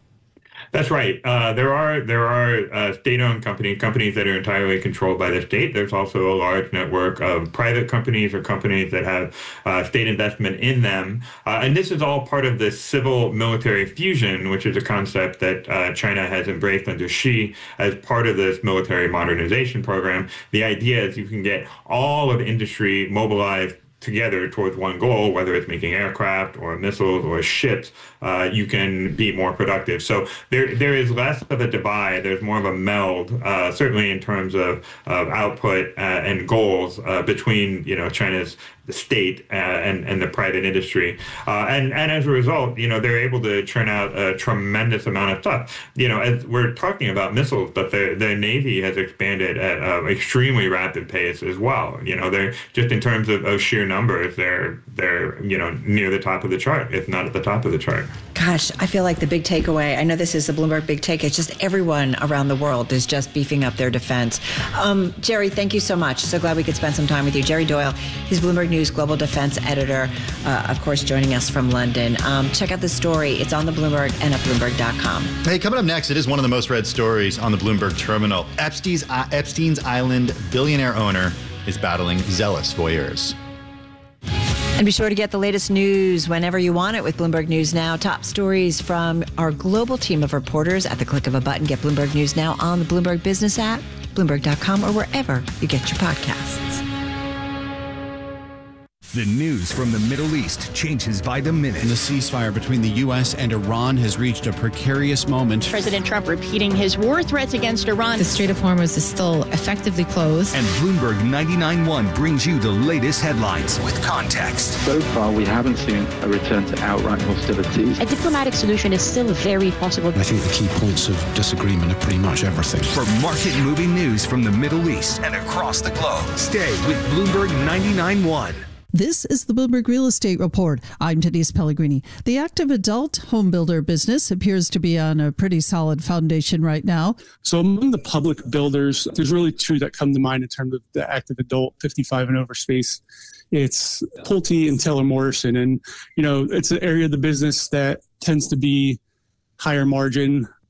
That's right. Uh, there are there are uh, state-owned companies, companies that are entirely controlled by the state. There's also a large network of private companies or companies that have uh, state investment in them. Uh, and this is all part of the civil-military fusion, which is a concept that uh, China has embraced under Xi as part of this military modernization program. The idea is you can get all of industry mobilized together towards one goal, whether it's making aircraft or missiles or ships, uh, you can be more productive. So there, there is less of a divide. There's more of a meld, uh, certainly in terms of, of output uh, and goals uh, between, you know, China's the state uh, and, and the private industry. Uh, and, and as a result, you know, they're able to churn out a tremendous amount of stuff. You know, as we're talking about missiles, but their, their Navy has expanded at an extremely rapid pace as well. You know, they're just in terms of, of sheer numbers, they're, they're, you know, near the top of the chart, if not at the top of the chart.
Gosh, I feel like the big takeaway, I know this is the Bloomberg Big Take, it's just everyone around the world is just beefing up their defense. Um, Jerry, thank you so much. So glad we could spend some time with you. Jerry Doyle, he's Bloomberg News Global Defense Editor, uh, of course, joining us from London. Um, check out the story. It's on the Bloomberg and at Bloomberg dot com.
Hey, coming up next, it is one of the most read stories on the Bloomberg terminal. Epstein's, uh, Epstein's Island billionaire owner is battling zealous voyeurs.
And be sure to get the latest news whenever you want it with Bloomberg News Now. Top stories from our global team of reporters at the click of a button. Get Bloomberg News Now on the Bloomberg Business app, Bloomberg dot com, or wherever you get your podcasts.
The news from the Middle East changes by the minute.
The ceasefire between the U S and Iran has reached a precarious moment.
President Trump repeating his war threats against Iran.
The Strait of Hormuz is still effectively closed.
And Bloomberg ninety-nine point one brings you the latest headlines with context.
So far, we haven't seen a return to outright hostilities.
A diplomatic solution is still very possible.
I think the key points of disagreement are pretty much everything.
For market-moving news from the Middle East and across the globe, stay with Bloomberg ninety-nine point one.
This is the Bloomberg Real Estate Report. I'm Denise Pellegrini. The active adult home builder business appears to be on a pretty solid foundation right now.
So among the public builders, there's really two that come to mind in terms of the active adult fifty-five and over space. It's Pulte and Taylor Morrison. And, you know, it's an area of the business that tends to be higher margin,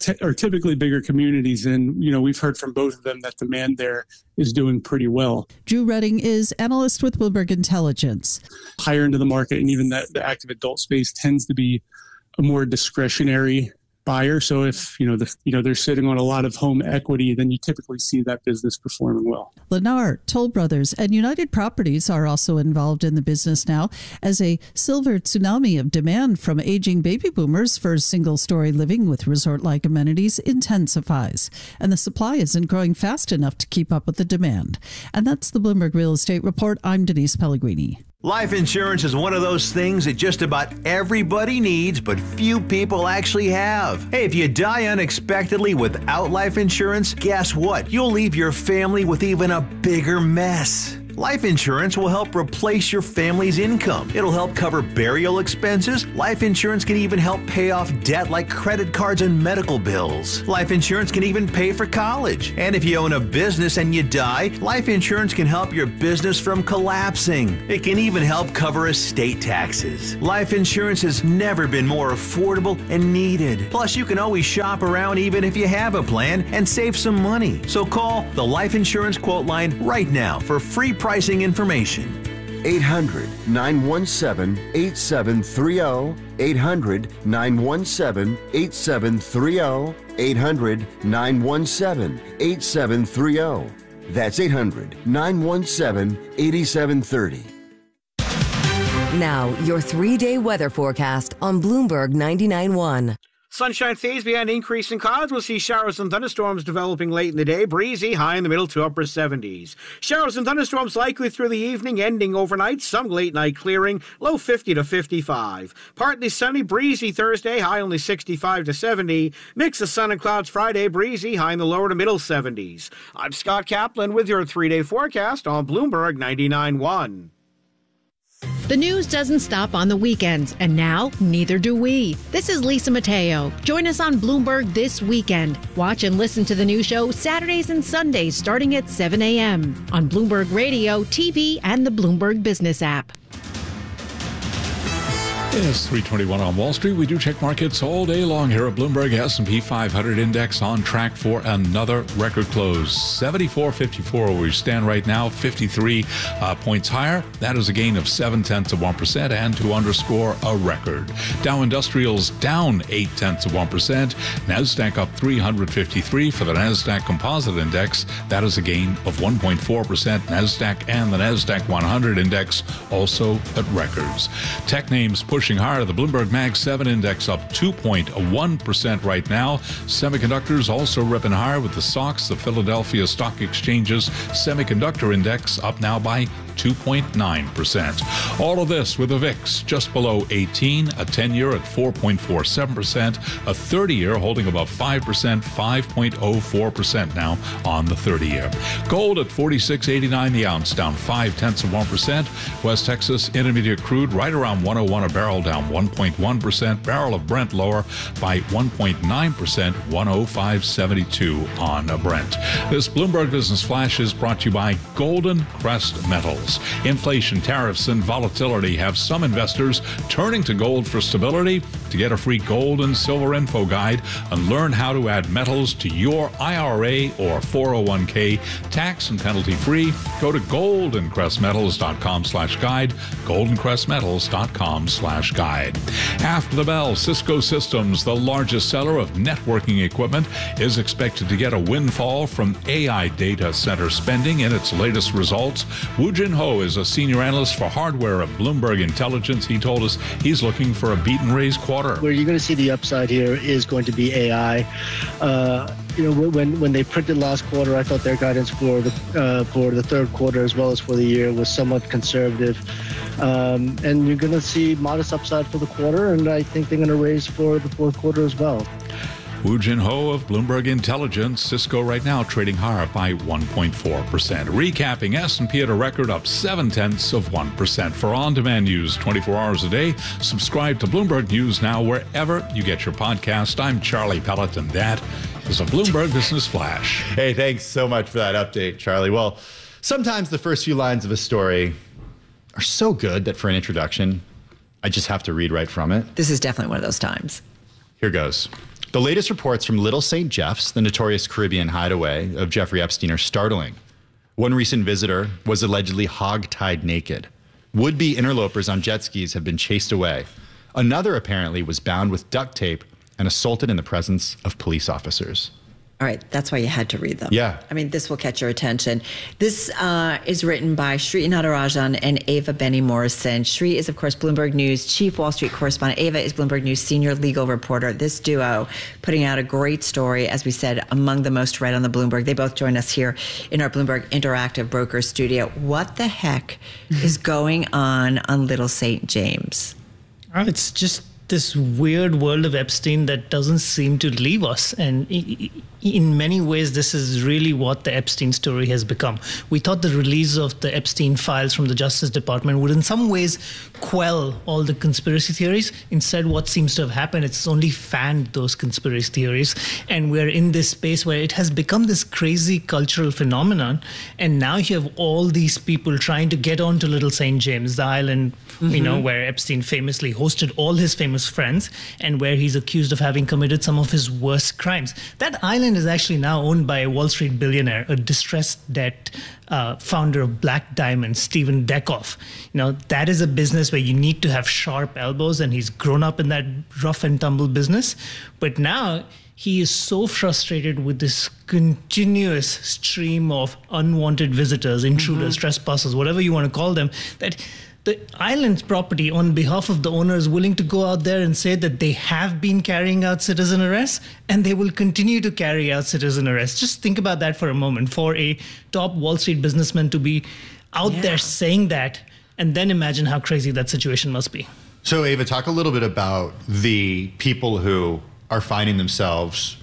t- are typically bigger communities. And, you know, we've heard from both of them that demand there is doing pretty well.
Drew Redding is analyst with Bloomberg Intelligence.
Higher into the market, and even that the active adult space tends to be a more discretionary buyer. So if, you know, the, you know, they're sitting on a lot of home equity, then you typically see that business performing well.
Lennar, Toll Brothers, and United Properties are also involved in the business now as a silver tsunami of demand from aging baby boomers for single-story living with resort-like amenities intensifies. And the supply isn't growing fast enough to keep up with the demand. And that's the Bloomberg Real Estate Report. I'm Denise Pellegrini.
Life insurance is one of those things that just about everybody needs, but few people actually have. Hey, if you die unexpectedly without life insurance, guess what? You'll leave your family with even a bigger mess. Life insurance will help replace your family's income. It'll help cover burial expenses. Life insurance can even help pay off debt like credit cards and medical bills. Life insurance can even pay for college. And if you own a business and you die, life insurance can help your business from collapsing. It can even help cover estate taxes. Life insurance has never been more affordable and needed. Plus, you can always shop around even if you have a plan and save some money. So call the Life Insurance Quote Line right now for free pricing information.
eight hundred, nine one seven, eight seven three zero. eight hundred, nine one seven, eight seven three zero. eight hundred, nine one seven, eight seven three zero. That's eight hundred, nine one seven, eight seven three zero.
Now, your three-day weather forecast on Bloomberg ninety-nine point one.
Sunshine fades behind increasing clouds. We'll see showers and thunderstorms developing late in the day. Breezy, high in the middle to upper seventies. Showers and thunderstorms likely through the evening, ending overnight. Some late night clearing, low fifty to fifty-five. Partly sunny, breezy Thursday, high only sixty-five to seventy. Mix of sun and clouds Friday, breezy, high in the lower to middle seventies. I'm Scott Kaplan with your three-day forecast on Bloomberg ninety-nine point one.
The news doesn't stop on the weekends, and now neither do we. This is Lisa Mateo. Join us on Bloomberg this weekend. Watch and listen to the new show Saturdays and Sundays starting at seven a.m. on Bloomberg Radio, T V, and the Bloomberg Business app.
It's three twenty-one on Wall Street. We do check markets all day long here at Bloomberg. S and P five hundred index on track for another record close. seventy-four fifty-four where we stand right now, fifty-three uh, points higher. That is a gain of seven tenths of one percent, and to underscore a record. Dow Industrials down eight tenths of one percent. NASDAQ up three hundred fifty-three for the NASDAQ Composite Index. That is a gain of one point four percent. NASDAQ and the NASDAQ one hundred Index also at records. Tech names push Pushing higher, the Bloomberg Mag seven Index up two point one percent right now. Semiconductors also ripping higher with the S O X, the Philadelphia Stock Exchange's Semiconductor Index, up now by two point nine percent. All of this with a V I X just below eighteen, a ten-year at four point four seven percent, a thirty-year holding above five percent, five point oh four percent now on the thirty-year. Gold at forty-six eighty-nine the ounce, down five tenths of one percent. West Texas Intermediate crude right around one oh one a barrel, down one point one percent. Barrel of Brent lower by one point nine percent, one oh five seventy-two on a Brent. This Bloomberg Business Flash is brought to you by Golden Crest Metals. Inflation, tariffs, and volatility have some investors turning to gold for stability. To get a free gold and silver info guide and learn how to add metals to your I R A or four oh one k tax and penalty free, go to goldencrestmetals.com slash guide, goldencrestmetals.com slash guide. After the bell, Cisco Systems, the largest seller of networking equipment, is expected to get a windfall from A I data center spending in its latest results. Woo Jin Ho is a senior analyst for hardware at Bloomberg Intelligence. He told us he's looking for a beat and raise quarter.
Where you're going to see the upside here is going to be A I. Uh, you know, when when they printed last quarter, I thought their guidance for the uh, for the third quarter as well as for the year was somewhat conservative. Um, and you're going to see modest upside for the quarter, and I think they're going to raise for the fourth quarter as well.
Woo Jin Ho of Bloomberg Intelligence. Cisco right now trading higher by one point four percent. Recapping, S and P at a record up seven tenths of one percent. For on-demand news twenty-four hours a day, subscribe to Bloomberg News now wherever you get your podcast. I'm Charlie Pellet, and that is a Bloomberg Business Flash.
Hey, thanks so much for that update, Charlie. Well, sometimes the first few lines of a story are so good that for an introduction, I just have to read right from it.
This is definitely one of those times.
Here goes. The latest reports from Little Saint Jeff's, the notorious Caribbean hideaway of Jeffrey Epstein, are startling. One recent visitor was allegedly hog-tied naked. Would-be interlopers on jet skis have been chased away. Another apparently was bound with duct tape and assaulted in the presence of police officers.
All right, that's why you had to read them.
Yeah.
I mean, this will catch your attention. This uh, is written by Sri Natarajan and Ava Benny Morrison. Sri is, of course, Bloomberg News chief Wall Street correspondent. Ava is Bloomberg News senior legal reporter. This duo putting out a great story, as we said, among the most read on the Bloomberg. They both join us here in our Bloomberg Interactive Brokers studio. What the heck is going on on Little Saint James?
Oh, it's just this weird world of Epstein that doesn't seem to leave us. And in many ways, this is really what the Epstein story has become. We thought the release of the Epstein files from the Justice Department would in some ways quell all the conspiracy theories. Instead, what seems to have happened, it's only fanned those conspiracy theories. And we're in this space where it has become this crazy cultural phenomenon. And now you have all these people trying to get onto Little Saint James, the island, mm-hmm. you know, where Epstein famously hosted all his famous friends and where he's accused of having committed some of his worst crimes. That island is actually now owned by a Wall Street billionaire, a distressed debt uh, founder of Black Diamond, Stephen Dekoff. You know, that is a business where you need to have sharp elbows, and he's grown up in that rough and tumble business. But now he is so frustrated with this continuous stream of unwanted visitors, intruders, mm-hmm. trespassers, whatever you want to call them, that the island's property, on behalf of the owner, is willing to go out there and say that they have been carrying out citizen arrests and they will continue to carry out citizen arrests. Just think about that for a moment. For a top Wall Street businessman to be out yeah. there saying that, and then imagine how crazy that situation must be.
So, Ava, talk a little bit about the people who are finding themselves.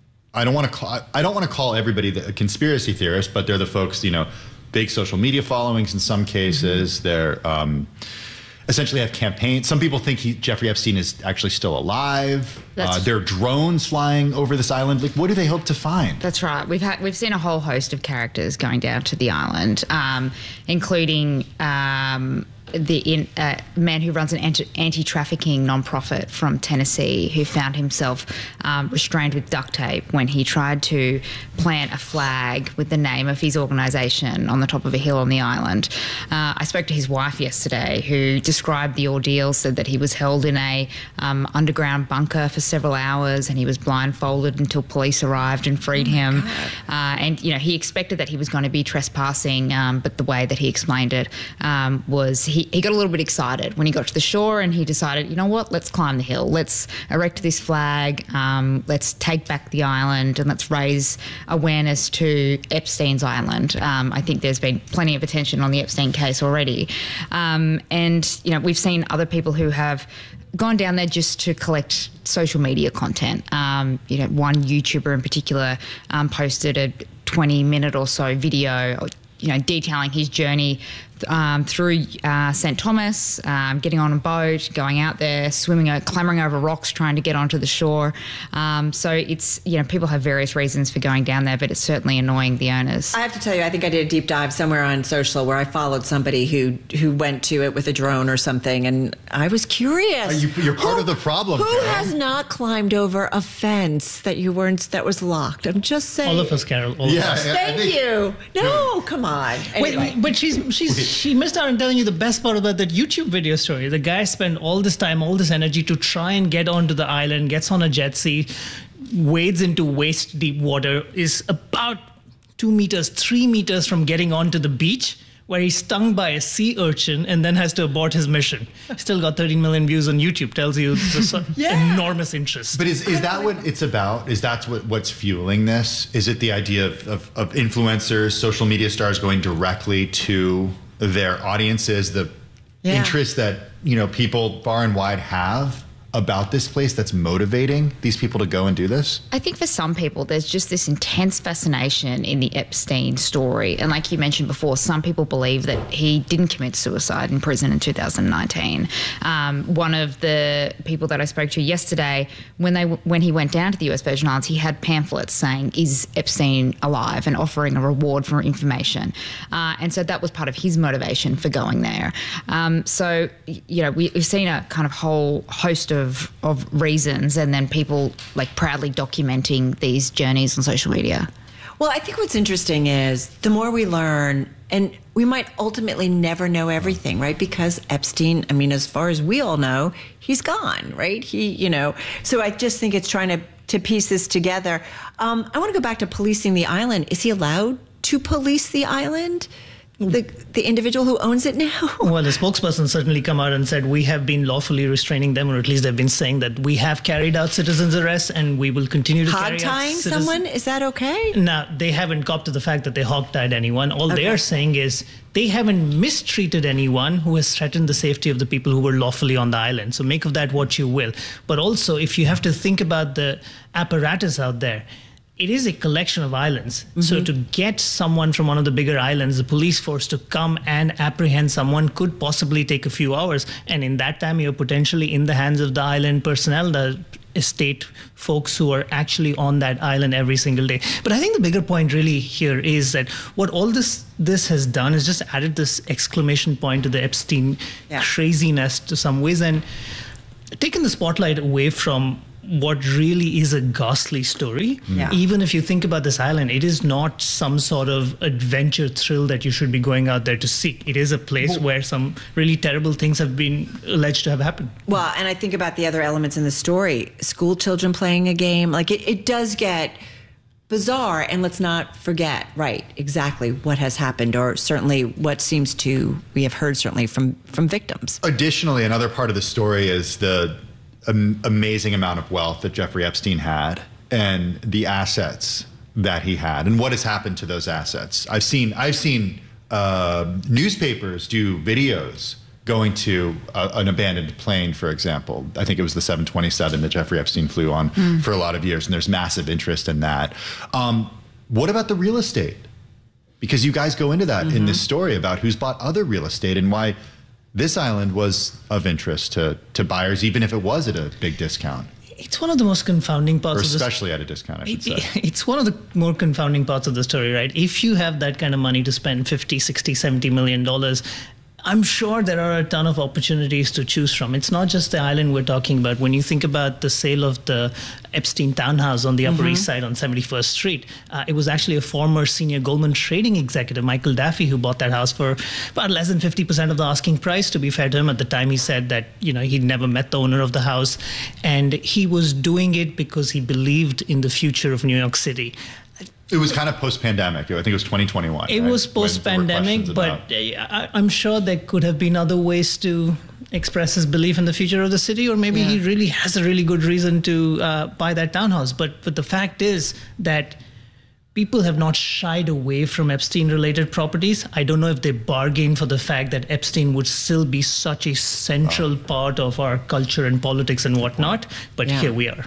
I don't want to call. I don't want to call everybody a conspiracy theorist, but they're the folks, you know, big social media followings in some cases. Mm-hmm. They're um, essentially have campaigns. Some people think he, Jeffrey Epstein is actually still alive. Uh, there are drones flying over this island. Like, what do they hope to find?
That's right. We've had we've seen a whole host of characters going down to the island, um, including Um, the in, uh, man who runs an anti- anti-trafficking nonprofit from Tennessee, who found himself um, restrained with duct tape when he tried to plant a flag with the name of his organisation on the top of a hill on the island. Uh, I spoke to his wife yesterday, who described the ordeal, said that he was held in a um, underground bunker for several hours and he was blindfolded until police arrived and freed oh him. Uh, and, you know, he expected that he was going to be trespassing, um, but the way that he explained it um, was he He, he got a little bit excited when he got to the shore, and he decided, you know what, let's climb the hill. Let's erect this flag. Um, let's take back the island, and let's raise awareness to Epstein's Island. Um, I think there's been plenty of attention on the Epstein case already. Um, and, you know, we've seen other people who have gone down there just to collect social media content. Um, you know, one YouTuber in particular um, posted a twenty minute or so video, you know, detailing his journey um, through uh, Saint Thomas, um, getting on a boat, going out there, swimming, uh, clambering over rocks, trying to get onto the shore. Um, so it's, you know, people have various reasons for going down there, but it's certainly annoying the owners.
I have to tell you, I think I did a deep dive somewhere on social where I followed somebody who who went to it with a drone or something, and I was curious.
Uh, you, you're part
who,
of the problem.
Who
Carol.
has not climbed over a fence that you weren't that was locked? I'm just saying.
All of us, Carol. All
yeah,
of us.
Thank think, you. No, come on. Anyway.
Wait, but she's she's she missed out on telling you the best part about that YouTube video story. The guy spent all this time, all this energy to try and get onto the island, gets on a jet ski, wades into waist deep water, is about two meters, three meters from getting onto the beach, where he's stung by a sea urchin and then has to abort his mission. Still got thirteen million views on YouTube. Tells you it's yeah. enormous interest.
But is, is that what it's about? Is that what, what's fueling this? Is it the idea of, of, of influencers, social media stars going directly to their audiences, the yeah. interest that, you know, people far and wide have about this place that's motivating these people to go and do this?
I think for some people, there's just this intense fascination in the Epstein story. And like you mentioned before, some people believe that he didn't commit suicide in prison in two thousand nineteen. Um, one of the people that I spoke to yesterday, when they when he went down to the U S Virgin Islands, he had pamphlets saying, is Epstein alive, and offering a reward for information. Uh, and so that was part of his motivation for going there. Um, so, you know, we, we've seen a kind of whole host of of of reasons, and then people like proudly documenting these journeys on social media.
Well, I think what's interesting is the more we learn, and we might ultimately never know everything, right? Because Epstein, I mean, as far as we all know, he's gone, right? He, you know, so I just think it's trying to, to piece this together. Um, I want to go back to policing the island. Is he allowed to police the island? The, the individual who owns it now?
Well, the spokesperson certainly come out and said we have been lawfully restraining them, or at least they've been saying that we have carried out citizens' arrests and we will continue to carry out
hog-tying
citizen-
someone? Is that okay?
Now, they haven't got to the fact that they hog-tied anyone. All
Okay.
they are saying is they haven't mistreated anyone who has threatened the safety of the people who were lawfully on the island. So make of that what you will. But also, if you have to think about the apparatus out there, it is a collection of islands. Mm-hmm. So to get someone from one of the bigger islands, the police force to come and apprehend someone could possibly take a few hours. And in that time, you're potentially in the hands of the island personnel, the estate folks who are actually on that island every single day. But I think the bigger point really here is that what all this this has done is just added this exclamation point to the Epstein yeah. craziness to some ways and taken the spotlight away from what really is a ghastly story.
Yeah.
Even if you think about this island, it is not some sort of adventure thrill that you should be going out there to seek. It is a place well, where some really terrible things have been alleged to have happened.
Well, and I think about the other elements in the story. School children playing a game. Like, it, it does get bizarre, and let's not forget, right, exactly what has happened, or certainly what seems to, we have heard certainly from, from victims.
Additionally, another part of the story is the Am- amazing amount of wealth that Jeffrey Epstein had and the assets that he had and what has happened to those assets. I've seen I've seen uh, newspapers do videos going to a, an abandoned plane, for example. I think it was the seven twenty-seven that Jeffrey Epstein flew on mm. for a lot of years, and there's massive interest in that. Um, what about the real estate? Because you guys go into that mm-hmm. in this story about who's bought other real estate and why this island was of interest to, to buyers, even if it was at a big discount.
It's one of the most confounding parts
or
of this.
Especially at a discount, I should
it,
say.
It's one of the more confounding parts of the story, right? If you have that kind of money to spend fifty, sixty, seventy million dollars, I'm sure there are a ton of opportunities to choose from. It's not just the island we're talking about. When you think about the sale of the Epstein townhouse on the Upper mm-hmm. East Side on seventy-first Street, uh, it was actually a former senior Goldman trading executive, Michael Daffy, who bought that house for about less than fifty percent of the asking price. To be fair to him, at the time he said that, you know, he'd never met the owner of the house, and he was doing it because he believed in the future of New York City.
It was kind of post-pandemic. I think it was twenty twenty-one.
It
right?
was post-pandemic, but I, I'm sure there could have been other ways to express his belief in the future of the city, or maybe yeah. he really has a really good reason to uh, buy that townhouse. But but the fact is that people have not shied away from Epstein-related properties. I don't know if they bargained for the fact that Epstein would still be such a central oh. part of our culture and politics and whatnot. But yeah. here we are.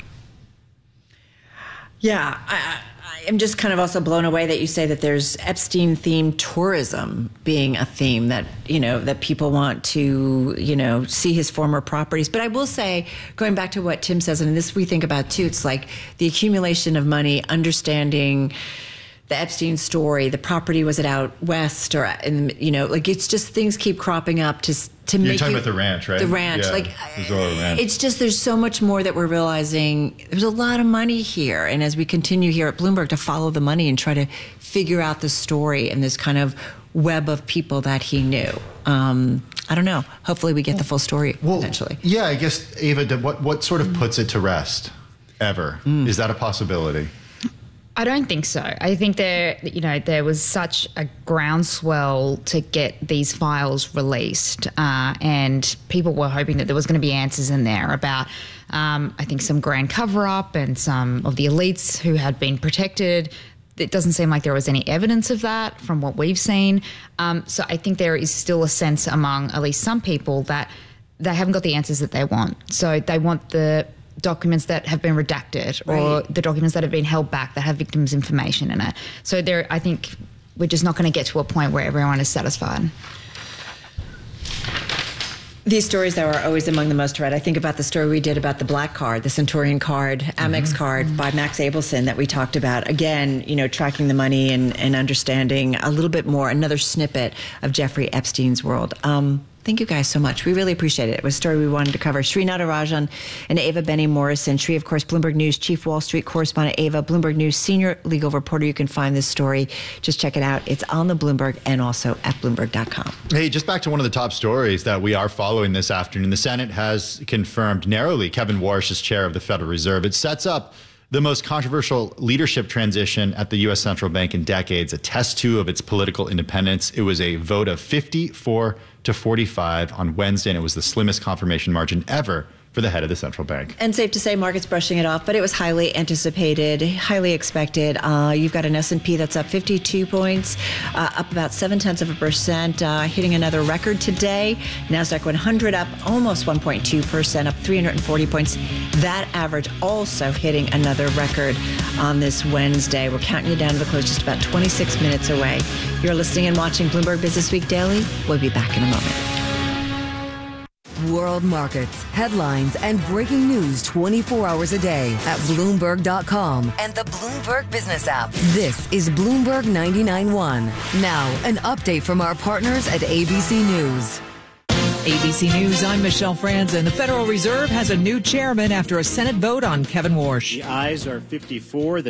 Yeah, I, I'm just kind of also blown away that you say that there's Epstein-themed tourism being a theme that, you know, that people want to, you know, see his former properties. But I will say, going back to what Tim says, and this we think about too, it's like the accumulation of money, understanding the Epstein story, the property, was it out west or, in, you know, like it's just things keep cropping up to to
You're
make
talking
you,
about the ranch, right?
The ranch,
yeah,
like
ranch.
It's just there's so much more that we're realizing. There's a lot of money here, and as we continue here at Bloomberg to follow the money and try to figure out the story and this kind of web of people that he knew. Um, I don't know. Hopefully, we get the full story
well,
eventually.
Yeah, I guess Ava, what what sort of puts it to rest? Ever mm. is that a possibility?
I don't think so. I think there, you know, there was such a groundswell to get these files released, uh, and people were hoping that there was going to be answers in there about, um, I think, some grand cover-up and some of the elites who had been protected. It doesn't seem like there was any evidence of that from what we've seen. Um, so I think there is still a sense among at least some people that they haven't got the answers that they want. So they want the documents that have been redacted or right. the documents that have been held back that have victims' information in it. So there, I think we're just not going to get to a point where everyone is satisfied.
These stories, though, are always among the most read. I think about the story we did about the Black Card, the Centurion card, Amex mm-hmm. card mm-hmm. by Max Abelson that we talked about. Again, you know, tracking the money and, and understanding a little bit more, another snippet of Jeffrey Epstein's world. Um, Thank you guys so much. We really appreciate it. It was a story we wanted to cover. Sri Natarajan and Ava Benny Morrison. Sri, of course, Bloomberg News chief Wall Street correspondent. Ava, Bloomberg News senior legal reporter. You can find this story. Just check it out. It's on the Bloomberg and also at Bloomberg dot com.
Hey, just back to one of the top stories that we are following this afternoon. The Senate has confirmed narrowly Kevin Warsh as chair of the Federal Reserve. It sets up the most controversial leadership transition at the U S central bank in decades, a test too of its political independence. It was a vote of fifty-four to forty-five on Wednesday, and it was the slimmest confirmation margin ever for the head of the central bank.
And safe to say, markets brushing it off, but it was highly anticipated, highly expected. Uh, you've got an S and P that's up fifty-two points, uh, up about seven tenths of a percent, uh, hitting another record today. NASDAQ one hundred up almost one point two percent, up three hundred forty points. That average also hitting another record on this Wednesday. We're counting you down to the close, just about twenty-six minutes away. You're listening and watching Bloomberg Business Week Daily. We'll be back in a moment.
World markets, headlines, and breaking news twenty-four hours a day at Bloomberg dot com and the Bloomberg Business app. This is Bloomberg ninety-nine point one. Now, an update from our partners at A B C News.
A B C News, I'm Michelle Franzen. The Federal Reserve has a new chairman after a Senate vote on Kevin Warsh.
The ayes are fifty-four. The